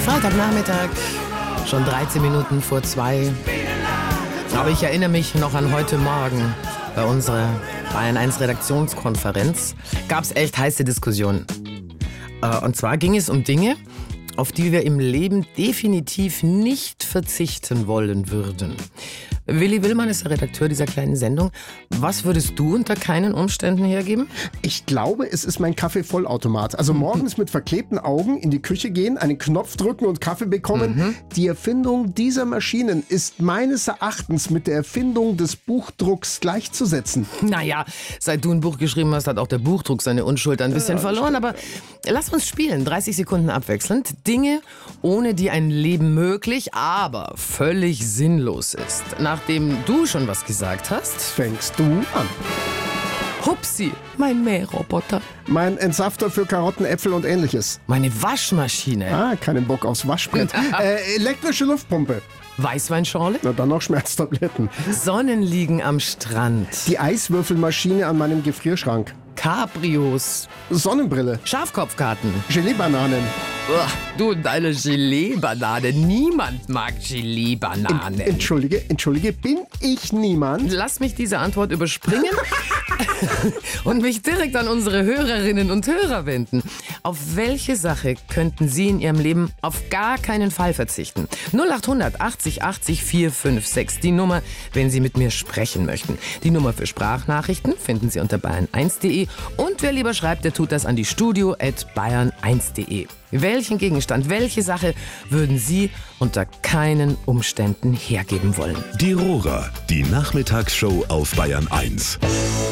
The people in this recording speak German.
Freitagnachmittag, schon 13 Minuten vor 2. Aber ich erinnere mich noch an heute Morgen bei unserer Bayern 1 Redaktionskonferenz. Gab es echt heiße Diskussionen. Und zwar ging es um Dinge, auf die wir im Leben definitiv nicht verzichten wollen würden. Willi Willmann ist der Redakteur dieser kleinen Sendung. Was würdest du unter keinen Umständen hergeben? Ich glaube, es ist mein Kaffeevollautomat. Also morgens mit verklebten Augen in die Küche gehen, einen Knopf drücken und Kaffee bekommen. Die Erfindung dieser Maschinen ist meines Erachtens mit der Erfindung des Buchdrucks gleichzusetzen. Naja, seit du ein Buch geschrieben hast, hat auch der Buchdruck seine Unschuld ein bisschen verloren. Aber lass uns spielen. 30 Sekunden abwechselnd. Dinge, ohne die ein Leben möglich, aber völlig sinnlos ist. Nachdem du schon was gesagt hast, Fängst du an. Hupsi, mein Mähroboter. Mein Entsafter für Karotten, Äpfel und ähnliches. Meine Waschmaschine. Keinen Bock aufs Waschbrett. Elektrische Luftpumpe. Weißweinschorle. Na, dann noch Schmerztabletten. Sonnenliegen am Strand. Die Eiswürfelmaschine an meinem Gefrierschrank. Cabrios. Sonnenbrille. Schafkopfkarten. Gelee-Bananen. Uah, du und deine Gelee-Banane. Niemand mag Gelee-Bananen. Entschuldige, bin ich niemand? Lass mich diese Antwort überspringen und mich direkt an unsere Hörerinnen und Hörer wenden. Auf welche Sache könnten Sie in Ihrem Leben auf gar keinen Fall verzichten? 0800 80 80 456, die Nummer, wenn Sie mit mir sprechen möchten. Die Nummer für Sprachnachrichten finden Sie unter bayern1.de und wer lieber schreibt, der tut das an die studio@bayern1.de. Welchen Gegenstand, welche Sache würden Sie unter keinen Umständen hergeben wollen? Die Rohrer, die Nachmittagsshow auf Bayern 1.